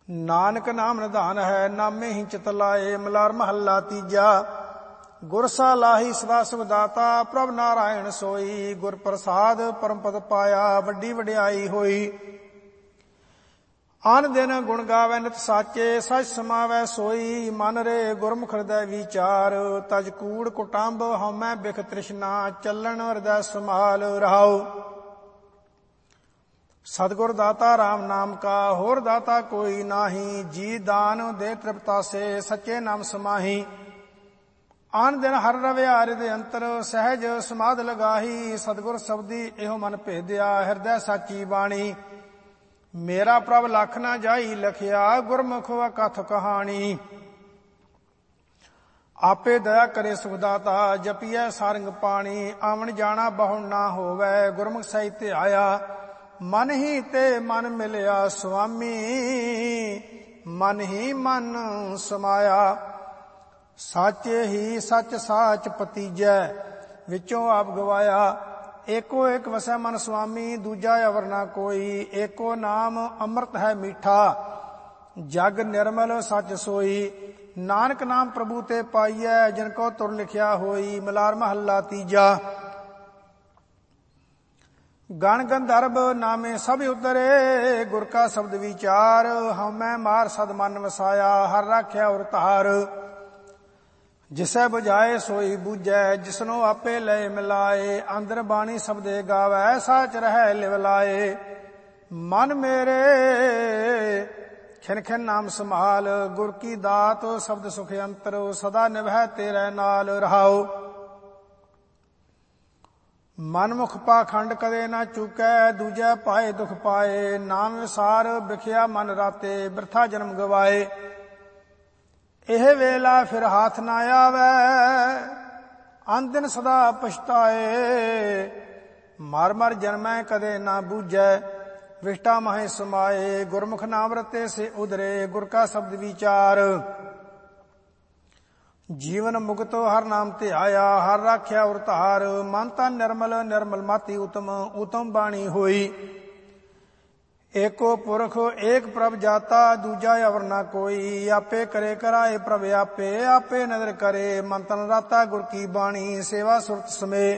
ਨਾਨਕ ਨਾਮ ਨਿਧਾਨ ਹੈ, ਨਾਮੇ ਹੀ ਚਿਤ ਲਾਏ। ਮਲਾਰ ਮਹੱਲਾ ਤੀਜਾ। ਗੁਰ ਸਾਲਾਹੀ ਸਦਾ ਸੁਖ ਦਾਤਾ, ਪ੍ਰਭ ਨਾਰਾਇਣ ਸੋਈ। ਗੁਰ ਪ੍ਰਸਾਦ ਪਰਮ ਪਦ ਪਾਇਆ, ਵੱਡੀ ਵਡਿਆਈ ਹੋਈ। ਆਨ ਦਿਨ ਗੁਣ ਗਾਵੈ ਨਿਤ ਸਾਚੇ, ਸਚ ਸਮਾਵੈ ਸੋਈ। ਮਨ ਰੇ ਗੁਰਮੁਖ ਹਿਰਦੈ ਵਿਚਾਰ, ਤਜ ਕੂੜ ਕੁਟੰਬ ਹਉਮੈ ਬਿਖ ਤ੍ਰਿਸ਼ਨਾ। ਚੱਲਣ ਹਿਰਦੈ ਸਮਾਲ ਰਹਾਉ। ਸਤਿਗੁਰ ਦਾਤਾ ਰਾਮ ਨਾਮ ਕਾ, ਹੋਰ ਦਾਤਾ ਕੋਈ ਨਾਹੀ। ਜੀ ਦਾਨ ਦੇ ਤ੍ਰਿਪਤਾਸੇ, ਸੱਚੇ ਨਾਮ ਸਮਾਹੀ। ਆਨ ਦਿਨ ਹਰ ਰਵਿਆ ਹਿਰਦੇ ਅੰਤਰ, ਸਹਿਜ ਸਮਾਧ ਲਗਾਹੀ। ਸਤਿਗੁਰ ਸਬਦੀ ਇਹੋ ਮਨ ਭੇਦਿਆ, ਹਿਰਦੈ ਸਾਚੀ ਬਾਣੀ। ਮੇਰਾ ਪ੍ਰਭ ਲਖ ਨਾ ਜਾਈ ਲਖਿਆ, ਗੁਰਮੁਖ ਕਥ ਕਹਾਣੀ। ਆਪੇ ਦਇਆ ਕਰੇ ਸੁਖ ਦਾਤਾ, ਜਪੀਐ ਸਾਰੰਗ ਪਾਣੀ। ਆਵਣ ਜਾਣਾ ਬਹੁ ਨਾ ਹੋਵੈ, ਗੁਰਮੁਖ ਸਹਿ ਧਿਆਇਆ। ਮਨ ਹੀ ਤੇ ਮਨ ਮਿਲਿਆ ਸੁਆਮੀ, ਮਨ ਹੀ ਮਨ ਸਮਾਇਆ। ਸਾਚੇ ਹੀ ਸੱਚ ਸਾਚ ਪਤੀਜੈ, ਵਿੱਚੋਂ ਆਪ ਗਵਾਇਆ। ਏਕੋ ਏਕ ਵਸੈ ਮਨ ਸੁਆਮੀ, ਦੂਜਾ ਅਵਰ ਨਾ ਕੋਈ। ਏਕੋ ਨਾਮ ਅੰਮ੍ਰਿਤ ਹੈ ਮੀਠਾ, ਜਗ ਨਿਰਮਲ ਸੱਚ ਸੋਈ। ਨਾਨਕ ਨਾਮ ਪ੍ਰਭੂ ਤੇ ਪਾਈਐ, ਜਿਨ ਕੋ ਤੁਰ ਲਿਖਿਆ ਹੋਈ। ਮਲਾਰ ਮਹੱਲਾ ਤੀਜਾ। ਗਣ ਗੰਧਰਵ ਨਾਮੇ ਸਭ ਉਤਰੇ, ਗੁਰ ਕਾ ਸ਼ਬਦ ਵਿਚਾਰ। ਹਉਮੈ ਮਾਰ ਸਦ ਮਨ ਵਸਾਇਆ, ਹਰ ਰਾਖਿਆ ਔਰ ਧਾਰ। ਜਿਸੈ ਬੁਝਾਏ ਸੋਈ ਬੂਝੈ, ਜਿਸਨੂੰ ਆਪੇ ਲਏ ਮਿਲਾਏ। ਅੰਦਰ ਬਾਣੀ ਸਬਦੇ ਗਾਵੈ, ਸਾਚ ਰਹਿ ਲਿਵ ਲਾਏ। ਮਨ ਮੇਰੇ ਖਿਨ ਖਿਨ ਨਾਮ ਸੰਭਾਲ, ਗੁਰ ਕੀ ਦਾਤ ਸ਼ਬਦ ਸੁਖ ਅੰਤਰ। ਸਦਾ ਨਿਭੈ ਤੇਰੇ ਨਾਲ ਰਹਾਉ। ਮਨਮੁਖ ਪਾਖੰਡ ਕਦੇ ਨਾ ਚੁਕੈ, ਦੂਜੈ ਪਾਏ ਦੁਖ ਪਾਏ। ਨਾਮ ਵਿਸਾਰ ਬਿਖਿਆ ਮਨ ਰਾਤੇ, ਬਿਰਥਾ ਜਨਮ ਗਵਾਏ। ਇਹ ਵੇਲਾ ਫਿਰ ਹਾਥ ਨਾ ਆਵੈ, ਅੰਦਿਨ ਸਦਾ ਪਛਤਾਏ। ਮਰ ਮਰ ਜਨਮੈ ਕਦੇ ਨਾ ਬੂਝੈ, ਵਿਸ਼ਟਾ ਮਹਿ ਸਮਾਏ। ਗੁਰਮੁਖ ਨਾਮ ਰਤੇ ਸੇ ਉਧਰੇ, ਗੁਰ ਕਾ ਸ਼ਬਦ ਵਿਚਾਰ। ਜੀਵਨ ਮੁਕਤੋ ਹਰ ਨਾਮ ਧਿਆਇਆ, ਹਰ ਰਾਖਿਆ ਔਰ ਧਾਰ। ਮਨ ਤਨ ਨਿਰਮਲ ਨਿਰਮਲ ਮਾਤੀ ਉਤਮ, ਉਤਮ ਬਾਣੀ ਹੋਈ। ਏਕੋ ਪੁਰਖ ਏਕ ਪ੍ਰਭ ਜਾਤਾ, ਦੂਜਾ ਅਵਰ ਨਾ ਕੋਈ। ਆਪੇ ਕਰੇ ਕਰਾਏ ਪ੍ਰਭ ਆਪੇ, ਆਪੇ ਨਦਰ ਕਰੇ। ਮਨ ਤਨ ਰਾਤਾ ਗੁਰ ਕੀ ਬਾਣੀ, ਸੇਵਾ ਸੁਰਤ ਸਮੇ।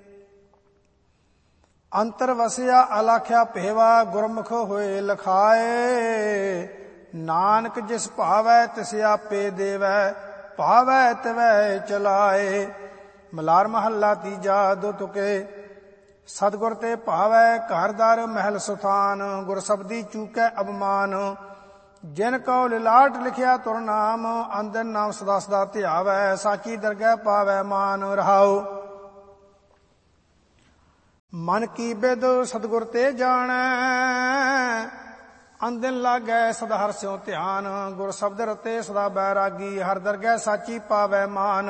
ਅੰਤਰ ਵਸਿਆ ਅਲਾਖਿਆ ਭੇਵਾ, ਗੁਰਮੁਖ ਹੋਏ ਲਖਾਏ। ਨਾਨਕ ਜਿਸ ਭਾਵੈ ਤਿਸ ਆਪੇ ਦੇਵੈ, ਭਾਵੈ ਤਿਵੈ ਚਲਾਏ। ਮਲਾਰ ਮਹੱਲਾ ਤੀਜਾ। ਦੋ ਤੁਕੇ। ਸਤਿਗੁਰ ਤੇ ਭਾਵੈ ਘਰ ਦਰ ਮਹਿਲ ਸੁਥਾਨ, ਗੁਰ ਸਬਦੀ ਚੂਕੈ ਅਬਮਾਨ। ਜਿਨ ਕਉ ਲਿਲਾਟ ਲਿਖਿਆ ਤੁਰ ਨਾਮ, ਅੰਦਨ ਨਾਮ ਸਦਾ ਸਦਾ ਧਿਆਵੈ। ਸਾਚੀ ਦਰਗਹਿ ਪਾਵੈ ਮਾਨ ਰਹਾਉ। ਮਨ ਕੀ ਬਿਦ ਸਤਿਗੁਰ ਤੇ ਜਾਣੈ, ਅੰਦਿਨ ਲਾਗੈ ਸਦਾ ਹਰਿ ਸਿਉ ਧਿਆਨ। ਗੁਰ ਸ਼ਬਦ ਰਤੇ ਸਦਾ ਬੈਰਾਗੀ, ਹਰ ਦਰਗਹਿ ਸਾਚੀ ਪਾਵੈ ਮਾਨ।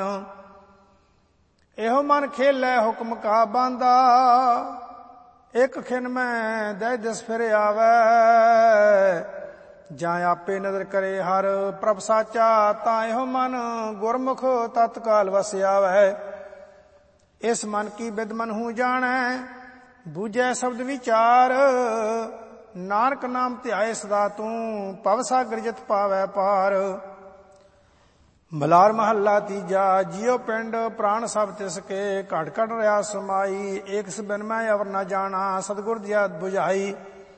ਇਹੋ ਮਨ ਖੇਲੈ ਹੁਕਮ ਕਾ ਬਾਂਦਾ, ਇੱਕ ਖਿਨ ਮੈਂ ਦਹਿ ਦਿਸ ਫਿਰ ਆਵੈ। ਜਾਂ ਆਪੇ ਨਦਰ ਕਰੇ ਹਰ ਪ੍ਰਭ ਸਾਚਾ, ਤਾਂ ਇਹੋ ਮਨ ਗੁਰਮੁਖ ਤਤਕਾਲ ਵਸ ਆਵੈ। ਇਸ ਮਨ ਕੀ ਬਿਦ ਮਨ ਹੂੰ ਜਾਣੈ, ਬੂਝੈ ਸ਼ਬਦ ਵਿਚਾਰ। ਨਾਨਕ ਨਾਮ ਧਿਆਏ ਸਦਾ ਤੂੰ, ਭਵ ਸਾਗਰ ਜਿਤ ਪਾਵੈ ਪਾਰ। ਮਲਾਰ ਮਹੱਲਾ ਤੀਜਾ। ਜਿਉ ਪਿੰਡ ਪ੍ਰਾਣ ਸਭ ਤਿਸ ਕੇ, ਘਟ ਘਟ ਰਿਆ ਸਮਾਈ। ਏਕ ਸਬਿਨ ਮੈਂ ਅਵਰ ਨਾ ਜਾਣਾ, ਸਤਿਗੁਰ ਦਿਆ ਬੁਝਾਈ।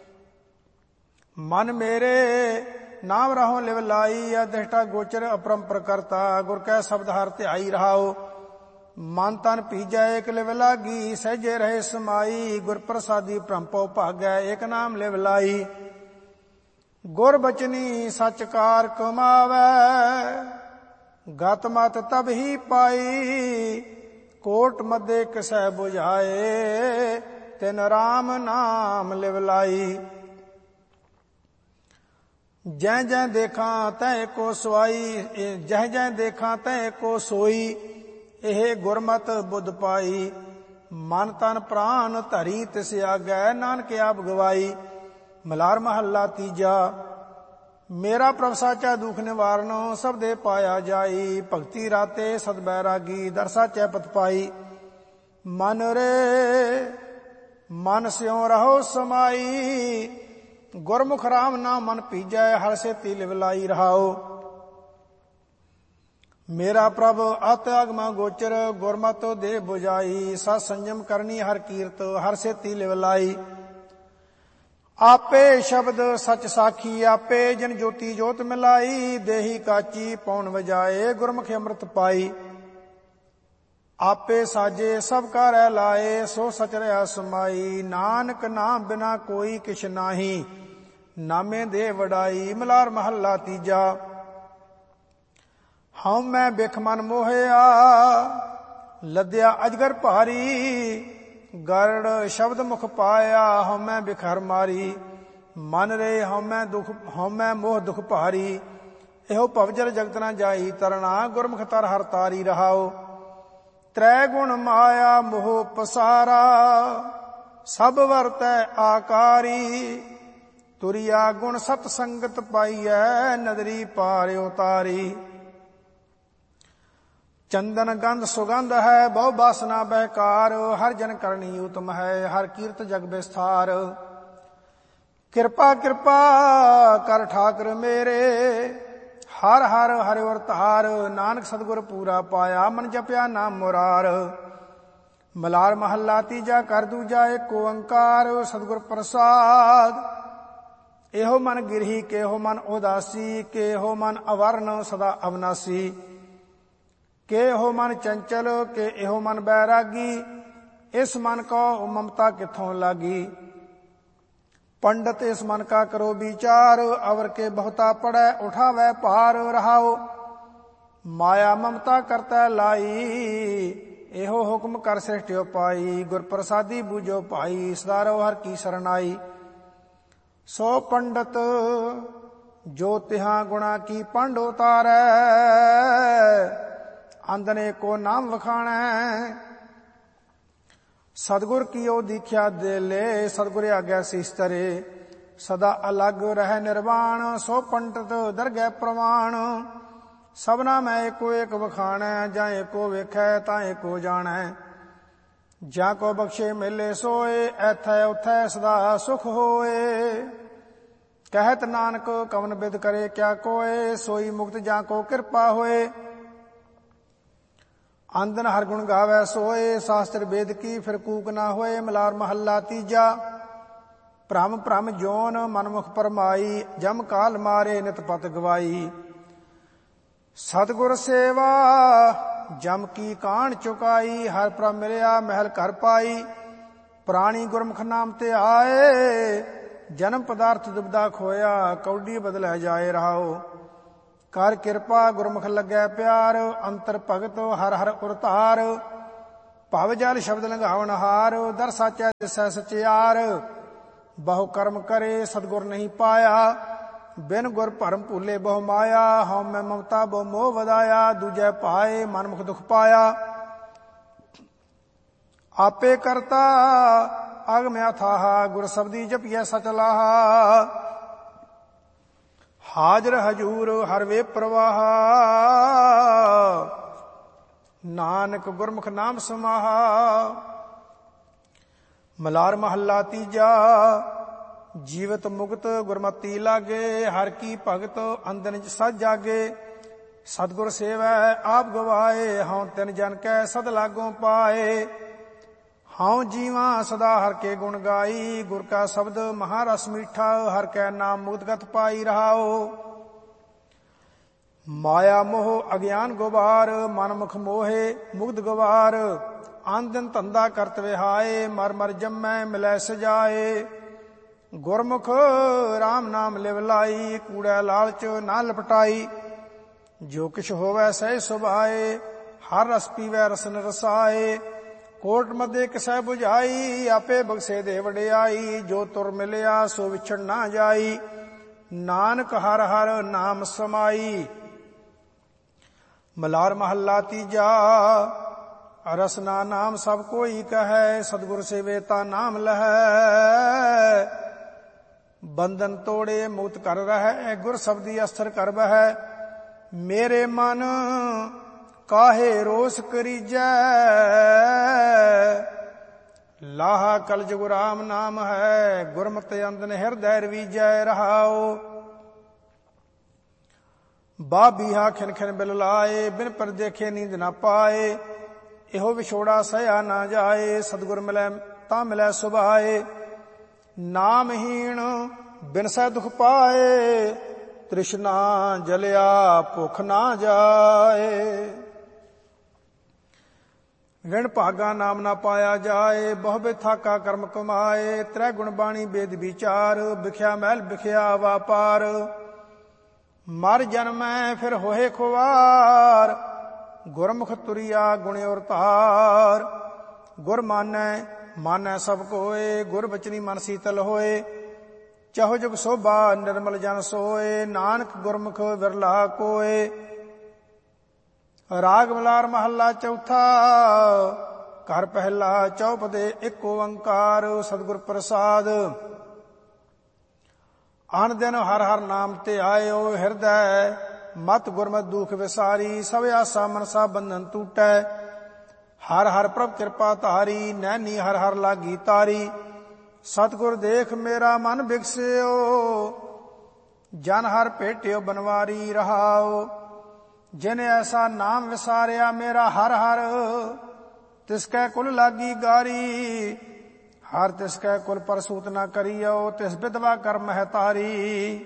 ਮਨ ਮੇਰੇ ਨਾਮ ਰਹੋ ਲਿਵ ਲਾਈ, ਅਦਿਸ਼ਟਾ ਗੋਚਰ ਅਪਰੰਪਰ ਕਰਤਾ। ਗੁਰ ਕੈ ਸ਼ਬਦ ਹਰ ਧਿਆਈ ਰਹਾਉ। ਮਨ ਤਨ ਭੀਜੈ ਏਕ ਲਿਵ ਲਾਗੀ, ਸਹਿਜੇ ਰਹੇ ਸਮਾਈ। ਗੁਰ ਪ੍ਰਸਾਦੀ ਭ੍ਰਮਪਉ ਭਾਗੈ, ਏਕ ਨਾਮ ਲਿਵ ਲਾਈ। ਗੁਰ ਬਚਨੀ ਸਚ ਕਾਰ ਕਮਾਵੈ, ਗਤ ਮਤ ਤਬ ਹੀ ਪਾਈ। ਕੋਟ ਮਧੇ ਕਿਸੈ ਬੁਝਾਏ, ਤਿਨ ਰਾਮ ਨਾਮ ਲਿਵ ਲਾਈ। ਜੈ ਜੈ ਦੇਖਾਂ ਤੈ ਕੋ ਸਵਾਈ, ਜਹ ਜੈ ਦੇਖਾਂ ਤੈ ਕੋ ਸੋਈ। ਇਹ ਗੁਰਮਤਿ ਬੁੱਧ ਪਾਈ। ਮਨ ਤਨ ਪ੍ਰਾਨ ਧਰੀ ਤਿਸ ਆਗੈ, ਨਾਨਕ ਆਪ ਗਵਾਈ। ਮਲਾਰ ਮਹੱਲਾ ਤੀਜਾ। ਮੇਰਾ ਪ੍ਰਭ ਸਾਚਾ ਦੁਖ ਨਿਵਾਰਨੋ, ਸਭ ਦੇ ਪਾਇਆ ਜਾਈ। ਭਗਤੀ ਰਾਤੇ ਸਦ ਬੈਰਾਗੀ, ਦਰ ਸਾਚੈ ਪਤ ਪਾਈ। ਮਨ ਰੇ ਮਨ ਸਿਉ ਰਹੋ ਸਮਾਈ, ਗੁਰਮੁਖ ਰਾਮ ਨਾਮ ਮਨ ਪੀਜੈ, ਹਰ ਸੇਤੀ ਲਿਵ ਲਾਈ ਰਹਾਓ। ਮੇਰਾ ਪ੍ਰਭ ਅਤ ਅਗਮਾ ਗੋਚਰ, ਗੁਰਮਤਿ ਦੇ 부ਜਾਈ। ਸਤ ਸੰਜਮ ਕਰਨੀ ਹਰ ਕੀਰਤ, ਹਰ ਸੇਤੀ ਲਿਵ ਲਾਈ। ਆਪੇ ਸ਼ਬਦ ਸਚ ਸਾਖੀ, ਆਪੇ ਜਿਨ ਜੋਤੀ ਜੋਤ ਮਿਲਾਈ। ਦੇਹੀ ਕਾਚੀ ਪੌਣ ਵਜਾਏ, ਗੁਰਮੁਖ ਅੰਮ੍ਰਿਤ ਪਾਈ। ਆਪੇ ਸਾਜੇ ਸਭ ਕਰੈ ਲਾਏ, ਸੋ ਸਚ ਰਹਾ ਸਮਾਈ। ਨਾਨਕ ਨਾਮ ਬਿਨਾ ਕੋਈ ਕਿਛ ਨਾਹੀ, ਨਾਮੇ ਦੇ ਵਡਾਈ। ਮਲਾਰ ਮਹੱਲਾ ਤੀਜਾ। ਹਉ ਮੈਂ ਬਿਖ ਮਨ ਮੋਹਿਆ, ਲੱਦਿਆ ਅਜਗਰ ਭਾਰੀ। ਗਰੜ ਸ਼ਬਦ ਮੁਖ ਪਾਇਆ, ਹਉ ਮੈਂ ਬਿਖ ਹਰ ਮਾਰੀ। ਮਨ ਰੇ ਹਉ ਮੈਂ ਮੋਹ ਦੁਖ ਭਾਰੀ। ਇਹੋ ਭਵਜਲ ਜਗਤ ਨਾ ਜਾਈ ਤਰਣਾ, ਗੁਰਮੁਖ ਤਰ ਹਰ ਤਾਰੀ ਰਹਾਓ। ਤ੍ਰੈ ਗੁਣ ਮਾਇਆ ਮੋਹ ਪਸਾਰਾ, ਸਭ ਵਰਤੈ ਆਕਾਰੀ। ਤੁਰਿਆ ਗੁਣ ਸਤ ਸੰਗਤ ਪਾਈਐ, ਨਦਰੀ ਪਾਰ ਉਤਾਰੀ। ਚੰਦਨ ਗੰਧ ਸੁਗੰਧ ਹੈ, ਬਹੁ ਬਾਸਨਾ ਬਹਿਕਾਰ। ਹਰ ਜਨ ਕਰਨੀ ਉਤਮ ਹੈ, ਹਰ ਕੀਰਤ ਜਗ ਵਿਸਥਾਰ। ਕਿਰਪਾ ਕਿਰਪਾ ਕਰ ਠਾਕਰ ਮੇਰੇ, ਹਰ ਹਰ ਹਰਿ ਵਰਤਾਰ। ਨਾਨਕ ਸਤਿਗੁਰ ਪੂਰਾ ਪਾਇਆ, ਮਨ ਜਪਿਆ ਨਾਮ ਮੁਰਾਰ। ਮਲਾਰ ਮਹੱਲਾ ਤੀਜਾ। ਕਰ ਦੂਜਾ ਏਕ ਓੰਕਾਰ, ਸਤਿਗੁਰ ਪ੍ਰਸਾਦ। ਇਹੋ ਮਨ ਗਿਰਹੀ, ਕੇਹੋ ਮਨ ਉਦਾਸੀ। ਕੇਹੋ ਮਨ ਅਵਰਨ ਸਦਾ ਅਵਨਾਸੀ। ਕੇਹੋ ਮਨ ਚੰਚਲ, ਕੇ ਇਹੋ ਮਨ ਬੈਰਾਗੀ। ਇਸ ਮਨ ਕੋ ਮਮਤਾ ਕਿੱਥੋਂ ਲਾਗੀ। ਪੰਡਤ ਇਸ ਮਨ ਕਾ ਕਰੋ ਵਿਚਾਰ, ਅਵਰ ਕੇ ਬਹੁਤਾ ਪੜੈ ਉਠਾਵੈ ਭਾਰ ਰਹਾਓ। ਮਾਇਆ ਮਮਤਾ ਕਰਤੈ ਲਾਈ, ਇਹੋ ਹੁਕਮ ਕਰ ਸ੍ਰਿਸ਼ਟਿਓ ਪਾਈ। ਗੁਰ ਪ੍ਰਸਾਦੀ ਬੂਝੋ ਭਾਈ, ਸਦਾ ਰਹੋ ਹਰ ਕੀ ਸਰਨਾਈ। ਸੋ ਪੰਡਤ ਜੋ ਤਿਹਾਂ ਗੁਣਾ ਕੀ ਪੰਡ ਉਤਾਰੈ, ਅੰਦਨੇ ਕੋ ਨਾਮ ਵਖਾਣੈ। ਸਤਿਗੁਰ ਕੀਓ ਦੀਖਿਆ ਦੇ ਲੈ, ਸਤਿਗੁਰ ਆਗਿਆ ਸੀਸ ਤਰੇ। ਸਦਾ ਅਲੱਗ ਰਹਿ ਨਿਰਵਾਣ, ਸੋ ਪੰਡਤ ਦਰਗਹਿ ਪ੍ਰਵਾਣ। ਸਭਨਾ ਮੈਂ ਏਕੋ ਏਕ ਵਖਾਣੈ, ਜਾਂ ਏਕੋ ਵੇਖੈ ਤਾਂ ਏਕੋ ਜਾਣੈ। ਜਾਂ ਕੋ ਬਖਸ਼ੇ ਮੇਲੇ ਸੋਏ, ਐਥੈ ਉਥੈ ਸਦਾ ਸੁਖ ਹੋਏ। ਕਹਿਤ ਨਾਨਕ ਕਵਨ ਬਿਦ ਕਰੇ ਕਿਆ ਕੋਏ, ਸੋਈ ਮੁਕਤ ਜਾਂ ਕੋ ਕਿਰਪਾ ਹੋਏ। ਆਂਦਨ ਹਰ ਗੁਣ ਗਾਵੈ ਸੋਏ, ਸ਼ਾਸਤਰ ਵੇਦ ਕੀ ਫਿਰ ਕੂਕ ਨਾ ਹੋਏ। ਮਲਾਰ ਮਹੱਲਾ ਤੀਜਾ। ਭ੍ਰਮ ਭ੍ਰਮ ਜੋਨ ਮਨਮੁਖ ਪਰਮਾਈ, ਜਮ ਕਾਲ ਮਾਰੇ ਨਿਤ ਪਤ ਗਵਾਈ। ਸਤਿਗੁਰ ਸੇਵਾ ਜਮ ਕੀ ਕਾਣ ਚੁਕਾਈ, ਹਰ ਪ੍ਰਭ ਮਿਲਿਆ ਮਹਿਲ ਘਰ ਪਾਈ। ਪ੍ਰਾਣੀ ਗੁਰਮੁਖ ਨਾਮ ਤੇ ਆਏ, ਜਨਮ ਪਦਾਰਥ ਦੁਬਦਾ ਖੋਇਆ। ਕੌਡੀ ਬਦਲੈ ਜਾਏ ਰਹਾਓ। ਕਰ ਕਿਰਪਾ ਗੁਰਮੁਖ ਲੱਗੈ ਪਿਆਰ, ਅੰਤਰ ਭਗਤ ਹਰ ਹਰ ਉਰਤਾਰ। ਭਵ ਜਲ ਸ਼ਬਦ ਲੰਘਾਵਨ ਹਾਰ, ਦਰ ਸਾਚੈ ਦਿਸੈ ਸਚਿਆਰ। ਬਹੁ ਕਰਮ ਕਰੇ ਸਤਿਗੁਰ ਨਹੀਂ ਪਾਇਆ, ਬਿਨ ਗੁਰ ਭਰਮ ਭੂਲੇ ਬਹੁ ਮਾਇਆ। ਹਉ ਮੈਂ ਮਮਤਾ ਬਹੁ ਮੋਹ ਵਧਾਇਆ, ਦੂਜੈ ਪਾਏ ਮਨਮੁਖ ਦੁਖ ਪਾਇਆ। ਆਪੇ ਕਰਤਾ ਅਗਮ ਅਥਾਹ, ਗੁਰ ਸਬਦੀ ਜਪੀਐ ਸਚ ਲਾਹਾ। ਹਾਜ਼ਰ ਹਜੂਰ ਹਰ ਵੇ ਪ੍ਰਵਾਹ, ਨਾਨਕ ਗੁਰਮੁਖ ਨਾਮ ਸਮਾਹਾ। ਮਲਾਰ ਮਹੱਲਾ ਤੀਜਾ। ਜੀਵਤ ਮੁਕਤ ਗੁਰਮਤੀ ਲਾਗੇ, ਹਰ ਕੀ ਭਗਤ ਅੰਦਨ ਸਜ ਜਾਗੇ। ਸਤਿਗੁਰ ਸੇਵੈ ਆਪ ਗਵਾਏ, ਹਉ ਤਿਨ ਜਨ ਕੈ ਸਦ ਲਾਗੋਂ ਪਾਏ। ਹਉ ਜੀਵਾਂ ਸਦਾ ਹਰ ਕੇ ਗੁਣ ਗਾਈ, ਗੁਰ ਕਾ ਸ਼ਬਦ ਮਹਾਰਸ ਮੀਠਾ। ਹਰ ਕੈ ਨਾਮ ਮੁਕਤਗਤ ਪਾਈ ਰਹਾਓ। ਮਾਇਆ ਮੋਹ ਅਗਿਆਨ ਗੁਬਾਰ, ਮਨਮੁਖ ਮੋਹੇ ਮੁਗਧ ਗਵਾਰ। ਆਨ ਦਿਨ ਧੰਦਾ ਕਰਤ ਵਿਹਾਏ, ਮਰ ਮਰ ਜੰਮੈ ਮਿਲੈ ਸਜਾਏ। ਗੁਰਮੁਖ ਰਾਮ ਨਾਮ ਲਿਵ ਲਾਈ, ਕੂੜੈ ਲਾਲਚ ਨਾ ਲਪਟਾਈ। ਜੋ ਕਿਛ ਹੋਵੈ ਸਹਿ ਸੁਭਾਏ, ਹਰ ਰਸ ਪੀਵੈ ਰਸਨ ਰਸਾਏ। ਕੋਟ ਮਧੇ ਕਿਸੈ 부ਝਾਈ, ਆਪੇ ਬਖਸ਼ੇ ਦੇ ਵਡਿਆਈ। ਜੋ ਤੁਰ ਮਿਲਿਆ ਸੋ ਵਿਛੜ ਨਾ ਜਾਈ, ਨਾਨਕ ਹਰ ਹਰ ਨਾਮ ਸਮਾਈ। ਮਲਾਰ ਮਹੱਲਾ ਤੀਜਾ। ਰਸਨਾ ਨਾਮ ਸਭ ਕੋਈ ਕਹੈ, ਸਤਿਗੁਰ ਸੇਵੇ ਤਾਂ ਨਾਮ ਲਹੈ। ਬੰਧਨ ਤੋੜੇ ਮੁਕਤ ਕਰ ਰਹੈ, ਗੁਰ ਸਬਦੀ ਅਸਥਿਰ ਕਰ ਬਹਿ। ਮੇਰੇ ਮਨ ਕਾਹੇ ਰੋਸ ਕਰੀਜੈ, ਲਾਹਾ ਕਲ ਜੁਗ ਰਾਮ ਨਾਮ ਹੈ, ਗੁਰਮਤਿ ਅੰਦਨ ਹਿਰਦੈ ਰਵੀਜੈ ਰਹਾਉ। ਬਾਬੀਹਾ ਖਿਨ ਖਿਨ ਬਿਲ ਲਾਏ, ਬਿਨ ਪਰ ਦੇਖੇ ਨੀਂਦ ਨਾ ਪਾਏ। ਇਹੋ ਵਿਛੋੜਾ ਸਹਿਆ ਨਾ ਜਾਏ, ਸਤਿਗੁਰ ਮਿਲੈ ਤਾਂ ਮਿਲੈ ਸੁਭਾਏ। ਨਾਮਹੀਣ ਬਿਨਸੈ ਦੁਖ ਪਾਏ, ਤ੍ਰਿਸ਼ਨਾ ਜਲਿਆ ਭੁਖ ਨਾ ਜਾਏ। ਵਿਣ ਭਾਗਾ ਨਾਮ ਨਾ ਪਾਇਆ ਜਾਏ, ਬਹੁ ਬਿਥਾਕਾ ਕਰਮ ਕਮਾਏ। ਤ੍ਰੈ ਗੁਣ ਬਾਣੀ ਬੇਦ ਵਿਚਾਰ, ਵਿਖਿਆ ਮਹਿਲ ਵਿਖਿਆ ਵਾਪਾਰ। ਮਰ ਜਨਮੈ ਫਿਰ ਹੋਏ ਖੁਆਰ, ਗੁਰਮੁਖ ਤੁਰਿਆ ਗੁਣ ਔਰ ਧਾਰ। ਗੁਰ ਮਾਨੈ ਮਾਨੈ ਸਭ ਕੋਏ, ਗੁਰ ਬਚਨੀ ਮਨ ਸੀਤਲ ਹੋਏ। ਚਹੁ ਜੁਗ ਸੋਭਾ ਨਿਰਮਲ ਜਨ ਸੋਏ, ਨਾਨਕ ਗੁਰਮੁਖ ਵਿਰਲਾ ਕੋਏ। ਰਾਗ ਮਲਾਰ ਮਹੱਲਾ ਚੌਥਾ, ਘਰ ਪਹਿਲਾ ਚੌਪਦੇ ਇੱਕ ਓੰਕਾਰ। ਸਤਿਗੁਰ ਪ੍ਰਸਾਦ। ਅਨ ਦਿਨ ਹਰ ਹਰ ਨਾਮ ਤੇ ਆਇਓ, ਹਿਰਦੈ ਮਤ ਗੁਰਮਤਿ ਦੁਖ ਵਿਸਾਰੀ। ਸਭ ਆਸਾ ਮਨਸਾ ਬੰਧਨ ਟੂਟੈ, ਹਰ ਹਰ ਪ੍ਰਭ ਕਿਰਪਾ ਧਾਰੀ। ਨੈਣੀ ਹਰ ਹਰ ਲਾਗੀ ਤਾਰੀ, ਸਤਿਗੁਰ ਦੇਖ ਮੇਰਾ ਮਨ ਬਿਗਸਿਓ। ਜਨ ਹਰ ਭੇਟਿਓ ਬਨਵਾਰੀ ਰਹਾਓ। ਜਿਨ ਐਸਾ ਨਾਮ ਵਿਸਾਰਿਆ ਮੇਰਾ ਹਰ ਹਰ, ਤਿਸ ਕੈ ਕੁਲ ਲਾਗੀ ਗਾਰੀ। ਹਰ ਤਿਸ ਕੈ ਕੁਲ ਪਰਸੂਤ ਨਾ ਕਰੀਓ, ਤਿਸ ਵਿਧਵਾ ਕਰ ਮਹਿ ਤਾਰੀ।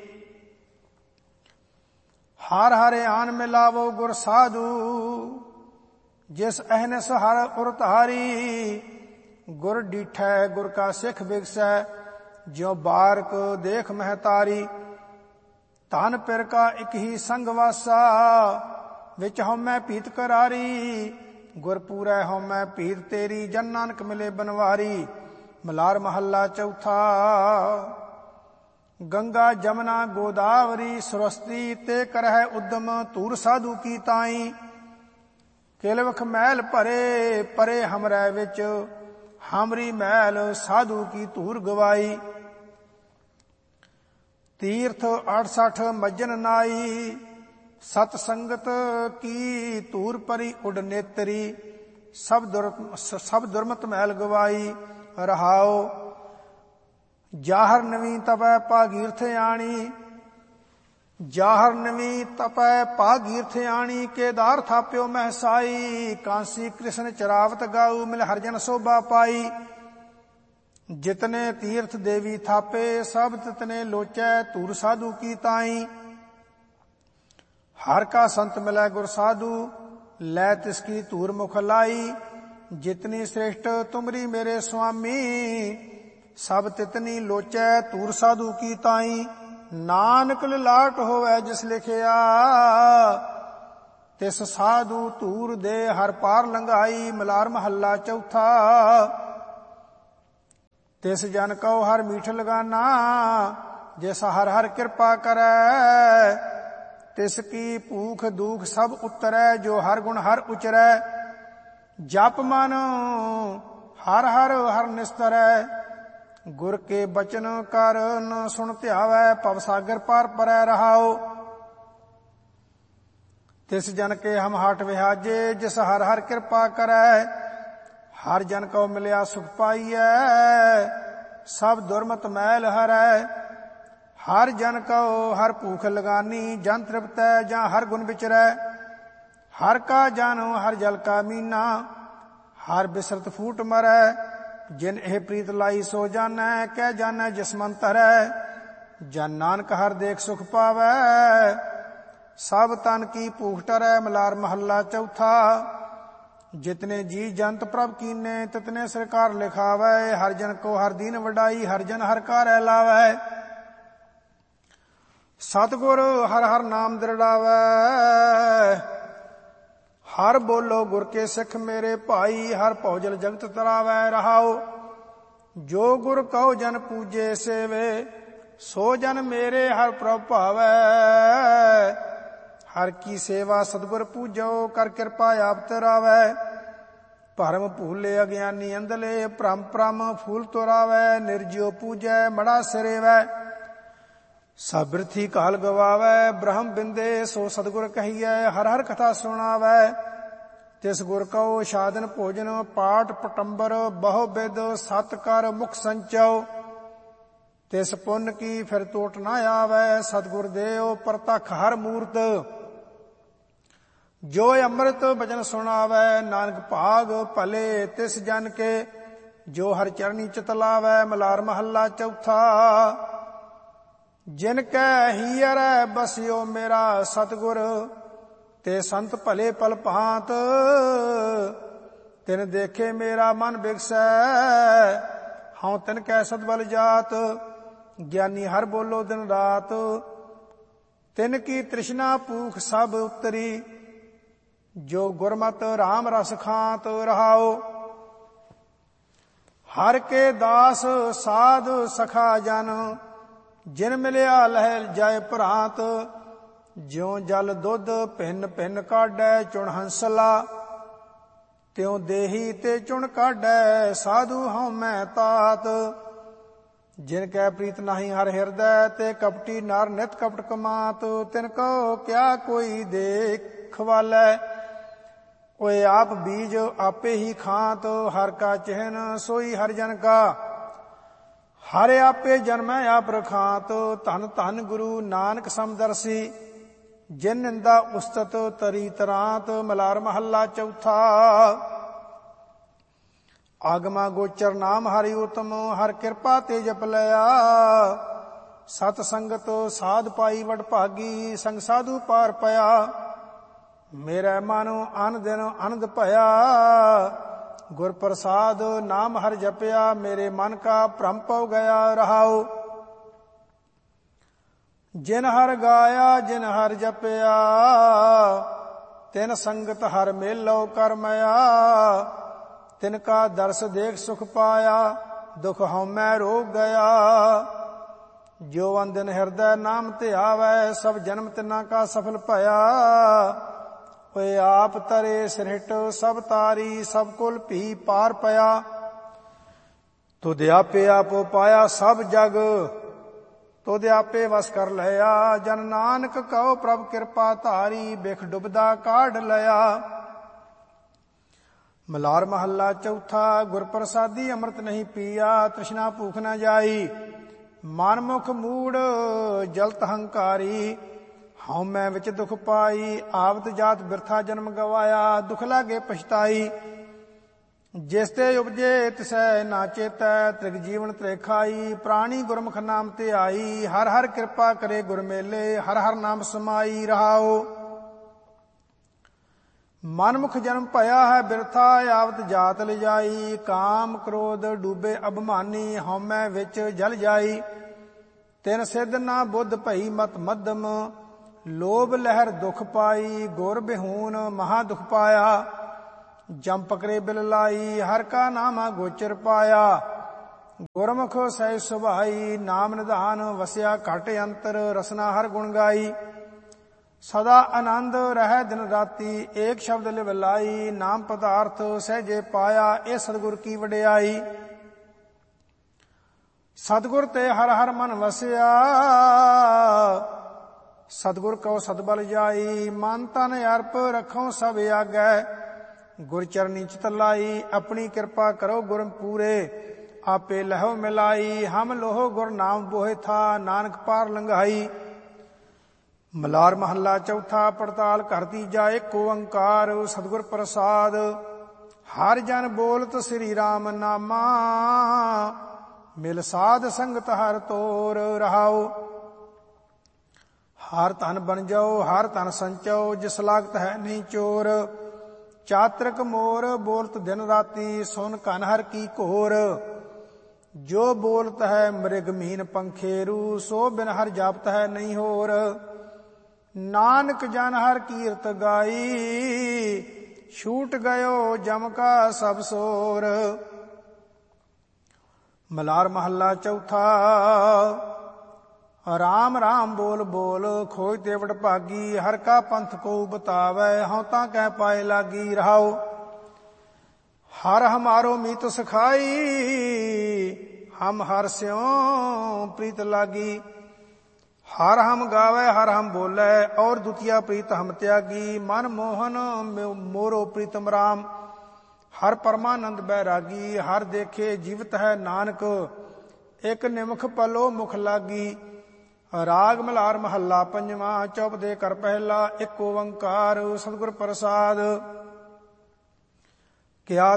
ਹਰ ਹਰਿ ਆਨ ਮਿਲਾਵੋ ਗੁਰ ਸਾਧੂ, ਜਿਸ ਅਹਨਿਸ ਹਰ ਉਰ ਧਾਰੀ। ਗੁਰ ਡੀਠੈ ਗੁਰ ਕਾ ਸਿੱਖ ਬਿਗਸੈ, ਜਿਉ ਬਾਰਕ ਦੇਖ ਮਹਿ ਤਾਰੀ। ਧਨ ਪਿਰ ਕਾ ਇਕ ਹੀ ਸੰਗ ਵਾਸਾ, ਵਿੱਚ ਹਉਮੈ ਭੀਤ ਕਰਾਰੀ। ਗੁਰ ਪੂਰੈ ਹਉਮੈ ਭੀਤ ਤੇਰੀ, ਜਨ ਨਾਨਕ ਮਿਲੇ ਬਨਵਾਰੀ। ਮਲਾਰ ਮਹੱਲਾ ਚੌਥਾ। ਗੰਗਾ ਜਮਨਾ ਗੋਦਾਵਰੀ ਸਰਸਤੀ, ਤੇ ਕਰਹਿ ਉਦਮ ਧੂਰ ਸਾਧੂ ਕੀ ਤਾਈ। ਕਿਲਵਖ ਮਹਿਲ ਭਰੇ ਪਰੇ ਹਮਰੈ ਵਿੱਚ, ਹਮਰੀ ਮਹਿਲ ਸਾਧੂ ਕੀ ਧੂਰ ਗਵਾਈ। ਤੀਰਥ 68 ਮੱਜਨ ਨਾਈ, ਸਤ ਸੰਗਤ ਕੀ ਧੂਰ ਪਰੀ ਉਡ ਨੇਤਰੀ। ਸਭ ਦੁਰਮਤ ਮਹਿਲ ਗਵਾਈ ਰਹਾਓ। ਜਾਹਰ ਨਵੀ ਤਪੈ ਭਾਗੀਰਥ ਆਣੀ, ਜਾਹਰ ਨਵੀ ਤਪੈ ਭਾਗੀਰਥ ਆਣੀ। ਕੇਦਾਰ ਥਾਪਿਓ ਮਹਿਸਾਈ, ਕਾਂਸੀ ਕ੍ਰਿਸ਼ਨ ਚਰਾਵਤ ਗਾਉ। ਮਿਲ ਹਰਜਨ ਸੋਭਾ ਪਾਈ। ਜਿਤਨੇ ਤੀਰਥ ਦੇਵੀ ਥਾਪੇ, ਸਭ ਤਿਤਨੇ ਲੋਚੈ ਧੂਰ ਸਾਧੂ ਕੀ ਤਾਈ। ਹਰ ਕਾ ਸੰਤ ਮਿਲੈ ਗੁਰ ਸਾਧੂ, ਲੈ ਤਿਸ ਕੀ ਧੂਰ ਮੁਖ ਲਾਈ। ਜਿਤਨੀ ਸ੍ਰੇਸ਼ਟ ਤੁਮਰੀ ਮੇਰੇ ਸੁਆਮੀ, ਸਭ ਤਿਤਨੀ ਲੋਚੈ ਧੂਰ ਸਾਧੂ ਕੀ ਤਾਈ। ਨਾਨਕ ਲਿਲਾਟ ਹੋਵੈ ਜਿਸ ਲਿਖਿਆ, ਤਿਸ ਸਾਧੂ ਧੂਰ ਦੇ ਹਰ ਪਾਰ ਲੰਘਾਈ। ਮਲਾਰ ਮਹੱਲਾ ਚੌਥਾ। ਤਿਸ ਜਨ ਕਉ ਹਰ ਮੀਠ ਲਗਾਨਾ, ਜਿਸ ਹਰ ਹਰ ਕਿਰਪਾ ਕਰੈ। ਤਿਸ ਕੀ ਭੂਖ ਦੁਖ ਸਭ ਉਤਰੈ, ਜੋ ਹਰ ਗੁਣ ਹਰ ਉਚਰੈ। ਜਪ ਮਨ ਹਰ ਹਰ ਹਰ ਨਿਸਤਰੈ, ਗੁਰ ਕੇ ਬਚਨ ਕਰਨ ਸੁਣ ਧਿਆਵੈ। ਭਵ ਸਾਗਰ ਪਾਰ ਪਰੈ ਰਹਾਓ। ਤਿਸ ਜਨ ਕੇ ਹਮ ਹਟ ਵਿਹਾਜੇ, ਜਿਸ ਹਰ ਹਰ ਕਿਰਪਾ ਕਰੈ। ਹਰ ਜਨ ਕਉ ਮਿਲਿਆ ਸੁਖ ਪਾਈਐ, ਸਭ ਦੁਰਮਤ ਮੈਲ ਹਰੈ। ਹਰ ਜਨ ਕਉ ਹਰ ਭੂਖ ਲਗਾਨੀ, ਜਨ ਤ੍ਰਿਪਤੈ ਜਾਂ ਹਰ ਗੁਣ ਵਿਚਰੈ। ਹਰ ਕਾ ਜਨ ਹਰ ਜਲ ਕਾ ਮੀਨਾ, ਹਰ ਬਿਸਰਤ ਫੂਟ ਮਰੈ। ਜਿਨ ਇਹ ਪ੍ਰੀਤ ਲਾਈ ਸੋ ਜਾਨੈ, ਕਹਿ ਜਾਨੈ ਜਿਸ ਮਨ ਧਰੈ। ਜਨ ਨਾਨਕ ਹਰ ਦੇਖ ਸੁਖ ਪਾਵੈ, ਸਭ ਤਨ ਕੀ ਭੂਖ ਟਰੈ। ਮਲਾਰ ਮਹੱਲਾ ਚੌਥਾ। ਜਿਤਨੇ ਜੀ ਜੰਤ ਪ੍ਰਭ ਕੀਨੇ, ਤਿਤਨੇ ਸਰਕਾਰ ਲਿਖਾਵੈ। ਹਰ ਜਨ ਕੋ ਹਰ ਦੀਨ ਵਡਾਈ, ਹਰ ਜਨ ਹਰ ਕਾ ਰਹਿ ਲਾਵੈ। ਸਤਿਗੁਰ ਹਰ ਹਰ ਨਾਮ ਦ੍ਰਿੜਾਵੈ, ਹਰ ਬੋਲੋ ਗੁਰ ਕੇ ਸਿੱਖ ਮੇਰੇ ਭਾਈ। ਹਰ ਭਉਜਲ ਜਗਤ ਤਰਾਵੈ ਰਹਾਓ। ਜੋ ਗੁਰ ਕਉ ਜਨ ਪੂਜੇ ਸੇਵੇ, ਸੋ ਜਨ ਮੇਰੇ ਹਰ ਪ੍ਰਭ ਭਾਵੈ। ਹਰ ਕੀ ਸੇਵਾ ਸਤਿਗੁਰ ਪੂਜੋ, ਕਰ ਕਿਰਪਾ ਆਪ ਤਰਾਵੈ। ਭਰਮ ਭੂਲੇ ਅਗਿਆਨੀ ਅੰਧਲੇ, ਭ੍ਰਮ ਭ੍ਰਮ ਫੂਲ ਤੋਰਾਵੈ। ਨਿਰਜਿਉ ਪੂਜੈ ਮੜਾ ਸਿਰੇਵੈ, ਸਭ ਬਿਰਥੀ ਕਾਲ ਗਵਾਵੈ। ਬ੍ਰਹਮ ਬਿੰਦੇ ਸੋ ਸਤਿਗੁਰ ਕਹੀਐ, ਹਰ ਹਰ ਕਥਾ ਸੁਣਾਵੈ। ਤਿਸ ਗੁਰ ਕਉ ਸਾਧਨ ਭੋਜਨ ਪਾਠ ਪਟੰਬਰ ਬਹੁ ਬਿਦ ਸਤ ਕਰ ਮੁਖ ਸੰਚਉ। ਤਿਸ ਪੁੰਨ ਕੀ ਫਿਰ ਟੋਟ ਨਾ ਆਵੈ ਸਤਿਗੁਰ ਦੇਉ ਪ੍ਰਤਖ ਹਰ ਮੂਰਤ। ਜੋ ਅੰਮ੍ਰਿਤ ਬਚਨ ਸੁਣਾਵੈ ਨਾਨਕ ਭਾਗ ਭਲੇ ਤਿਸ ਜਨ ਕੇ ਜੋ ਹਰਿ ਚਰਣੀ ਚਿਤ ਲਾਵੈ। ਮਲਾਰ ਮਹੱਲਾ ਚੌਥਾ। ਜਿਨ ਕੈ ਹੀਅਰੈ ਬਸਿਓ ਮੇਰਾ ਸਤਿਗੁਰ ਤੇ ਸੰਤ ਭਲੇ ਪਲ ਭਾਂਤ। ਤਿਨ ਦੇਖੇ ਮੇਰਾ ਮਨ ਬਿਗਸੈ ਹਉ ਤਿਨ ਕੈ ਸਤਬਲ ਜਾਤ। ਗਿਆਨੀ ਹਰ ਬੋਲੋ ਦਿਨ ਰਾਤ ਤਿਨ ਕੀ ਤ੍ਰਿਸ਼ਨਾ ਭੂਖ ਸਭ ਉਤਰੀ। ਜੋ ਗੁਰਮਤਿ ਰਾਮ ਰਸ ਖਾਂਤ ਰਹਾਓ। ਹਰ ਕੇ ਦਾਸ ਸਾਧ ਸਖਾ ਜਨ ਜਿਨ ਮਿਲਿਆ ਲਹਿ ਜਾਏ ਭਰਾਂਤ। ਜਿਉ ਜਲ ਦੁੱਧ ਭਿੰਨ ਭਿੰਨ ਕਾਢੈ ਚੁਣ ਹੰਸਲਾ। ਤਿਉ ਦੇਹੀ ਤੇ ਚੁਣ ਕਾਢੈ ਸਾਧੂ ਹਉ ਮੈਂ ਤਾਤ। ਜਿਨ ਕੈ ਪ੍ਰੀਤ ਨਾਹੀ ਹਰ ਹਿਰਦੈ ਤੇ ਕਪਟੀ ਨਰ ਨਿਤ ਕਪਟ ਕਮਾਤ। ਤਿਨ ਕਉ ਕਿਆ ਕੋਈ ਦੇਖ ਵਾਲੈ ਓਏ ਆਪ ਬੀਜ ਆਪੇ ਹੀ ਖਾਂਤ। ਹਰ ਕਾ ਚਿਹਨ ਸੋਈ ਹਰਿ ਜਨ ਕਾ ਹਰਿ ਆਪੇ ਜਨਮੈ ਆਪ ਰਖਾਂਤ। ਧਨ ਧਨ ਗੁਰੂ ਨਾਨਕ ਸਮਦਰਸੀ ਜਿਨ ਨਿੰਦਾ ਉਸਤਤ ਤਰੀ ਤਰਾਂਤ। ਮਲਾਰ ਮਹੱਲਾ ਚੌਥਾ। ਆਗਮਾ ਗੋਚਰ ਨਾਮ ਹਰਿ ਉਤਮ ਹਰ ਕਿਰਪਾ ਤੇ ਜਪ ਲਿਆ। ਸਤ ਸੰਗਤ ਸਾਧ ਪਾਈ ਵਡ ਭਾਗੀ ਸੰਗ ਸਾਧੂ ਪਾਰ ਪਿਆ। ਮੇਰੇ ਮਨ ਅਨ ਦਿਨ ਆਨੰਦ ਭਇਆ ਗੁਰ ਪ੍ਰਸਾਦ ਨਾਮ ਹਰਿ ਜਪਿਆ। ਮੇਰੇ ਮਨ ਕਾ ਭ੍ਰਮ ਪਉ ਗਿਆ ਰਹਾਉ। ਜਿਨ ਹਰਿ ਗਾਇਆ ਜਿਨ ਹਰਿ ਜਪਿਆ ਤਿਨ ਸੰਗਤ ਹਰਿ ਮੇਲੋ ਕਰਮਇਆ। ਤਿਨ ਕਾ ਦਰਸ ਦੇਖ ਸੁਖ ਪਾਇਆ ਦੁਖ ਹਉਮੈ ਰੋਗ ਗਿਆ। ਜੋ ਅੰਦਨ ਹਿਰਦੈ ਨਾਮ ਧਿਆਵੈ ਸਭ ਜਨਮ ਤਿਨਾ ਕਾ ਸਫਲ ਭਇਆ। ਓਏ ਆਪ ਤਰੇ ਸਿਰਹਿਟ ਸਭ ਤਾਰੀ ਸਭ ਕੁਲ ਭੀ ਪਾਰ ਪਿਆ। ਤੁਧ ਆਪੇ ਆਪੋ ਪਾਇਆ ਸਭ ਜਗ ਤੁਧ ਆਪੇ ਵਸ ਕਰ ਲਿਆ। ਜਨ ਨਾਨਕ ਕਉ ਪ੍ਰਭ ਕਿਰਪਾ ਧਾਰੀ ਬਿਖ ਡੁਬਦਾ ਕਾਢ ਲਿਆ। ਮਲਾਰ ਮਹੱਲਾ ਚੌਥਾ। ਗੁਰ ਪ੍ਰਸਾਦੀ ਅੰਮ੍ਰਿਤ ਨਹੀਂ ਪੀਆ ਤ੍ਰਿਸ਼ਨਾ ਭੂਖ ਨਾ ਜਾਈ। ਮਨ ਮੁਖ ਮੂੜ ਜਲਤ ਹੰਕਾਰੀ ਹਉ ਮੈਂ ਵਿੱਚ ਦੁਖ ਪਾਈ। ਆਵਤ ਜਾਤ ਬਿਰਥਾ ਜਨਮ ਗਵਾਇਆ ਦੁਖ ਲਾਗੇ ਪਛਤਾਈ। ਜਿਸ ਤੇ ਉਪਜੇ ਤਿਸੈ ਨਾ ਚੇਤੈ ਤ੍ਰਿਗ ਜੀਵਨ ਤ੍ਰੇਖਾਈ। ਪ੍ਰਾਣੀ ਗੁਰਮੁਖ ਨਾਮ ਤੇ ਆਈ ਹਰ ਹਰ ਕਿਰਪਾ ਕਰੇ ਗੁਰ ਮੇਲੇ ਹਰ ਹਰ ਨਾਮ ਸਮਾਈ ਰਹਾਓ। ਮਨਮੁਖ ਜਨਮ ਭਇਆ ਹੈ ਬਿਰਥਾ ਆਵਤ ਜਾਤ ਲਿਜਾਈ। ਕਾਮ ਕ੍ਰੋਧ ਡੂਬੇ ਅਭਿਮਾਨੀ ਹਉਮੈ ਵਿੱਚ ਜਲ ਜਾਈ। ਤਿਨ ਸਿੱਧ ਨਾ ਬੁੱਧ ਭਈ ਮਤ ਮੱਧਮ ਲੋਭ ਲਹਿਰ ਦੁਖ ਪਾਈ। ਗੁਰ ਬਿਹੂਨ ਮਹਾ ਦੁਖ ਪਾਇਆ ਜਮ ਪਕਰੇ ਬਿਲ ਲਾਈ। ਹਰ ਕਾ ਨਾਮਾ ਗੋਚਰ ਪਾਇਆ ਗੁਰਮੁਖ ਸਹਿ ਸੁਭਾਈ। ਨਾਮ ਨਿਧਾਨ ਵਸਿਆ ਘਟ ਅੰਤਰ ਰਸਨਾ ਹਰ ਗੁਣ ਗਾਈ। ਸਦਾ ਆਨੰਦ ਰਹਿ ਦਿਨ ਰਾਤੀ ਏਕ ਸ਼ਬਦ ਲਿਵ ਲਾਈ। ਨਾਮ ਪਦਾਰਥ ਸਹਿਜੇ ਪਾਇਆ ਇਹ ਸਤਿਗੁਰ ਕੀ ਵਡਿਆਈ। ਸਤਿਗੁਰ ਤੇ ਹਰ ਹਰ ਮਨ ਵਸਿਆ ਸਤਿਗੁਰ ਕਉ ਸਤਬਲ ਜਾਈ। ਮਨ ਤਨ ਅਰਪ ਰਖਉ ਸਭ ਆਗੈ ਗੁਰ ਚਰਨੀ ਚਿਤ ਲਾਈ। ਆਪਣੀ ਕਿਰਪਾ ਕਰੋ ਗੁਰ ਪੂਰੇ ਆਪੇ ਲਹੋ ਮਿਲਾਈ। ਹਮ ਲੋਹ ਗੁਰ ਨਾਮ ਬੋਹਿ ਥਾ ਨਾਨਕ ਪਾਰ ਲੰਘਾਈ। ਮਲਾਰ ਮਹੱਲਾ ਚੌਥਾ। ਪੜਤਾਲ ਘਰ ਤੀਜਾ। ਏਕ ਓੰਕਾਰ ਸਤਿਗੁਰ ਪ੍ਰਸਾਦ ਹਰ ਜਨ ਬੋਲਤ ਸ੍ਰੀ ਰਾਮ ਨਾਮਾ। ਮਿਲ ਸਾਧ ਸੰਗਤ ਹਰ ਤੋਰ ਰਹਾਓ। ਹਰ ਧਨ ਬਣ ਜਾਓ ਹਰ ਧਨ ਸੰਚੋ ਜਿਸ ਲਾਗਤ ਹੈ ਨਹੀਂ ਚੋਰ। ਚਾਤ੍ਰਿਕ ਮੋਰ ਬੋਲਤ ਦਿਨ ਰਾਤੀ ਸੁਨ ਕਨ ਹਰ ਕੀ ਘੋਰ। ਜੋ ਬੋਲਤ ਹੈ ਮ੍ਰਿਗ ਮੀਨ ਪੰਖੇਰੂ ਸੋ ਬਿਨ ਹਰ ਜਾਪਤ ਹੈ ਨਹੀਂ ਹੋਰ। ਨਾਨਕ ਜਨ ਹਰ ਕੀਰਤ ਗਾਈ ਛੂਟ ਗਇਓ ਜਮ ਕਾ ਸਭ ਸੋਰ। ਮਲਾਰ ਮਹੱਲਾ ਚੌਥਾ। ਰਾਮ ਰਾਮ ਬੋਲ ਬੋਲ ਖੋਜ ਤੇ ਵਡ ਭਾਗੀ। ਹਰ ਕਾ ਪੰਥ ਕੋ ਬਤਾਵੈ ਹਉ ਤਾਂ ਕਹਿ ਪਾਏ ਲਾਗੀ ਰਹਾਓ। ਹਰ ਹਮਾਰੋ ਮੀਤ ਸਖਾਈ ਹਮ ਹਰ ਸਿਉ ਪ੍ਰੀਤ ਲਾਗੀ। हर हम गावे हर हम बोले और द्वितीय प्रीत हम त्यागी। मन मोहन मोरो प्रीतम राम हर परमानंद बैरागी। हर देखे जीवित है नानक एक निमुख पलो मुख लागी। राग मल्हार महला पंजवा चौपदे कर पहला एक ओंकार सतगुर प्रसाद। क्या